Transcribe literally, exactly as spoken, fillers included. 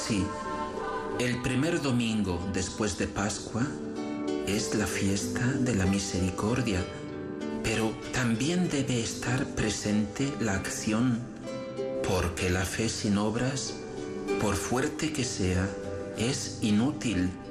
Sí, el primer domingo después de Pascua es la fiesta de la misericordia, pero también debe estar presente la acción, porque la fe sin obras, por fuerte que sea, es inútil.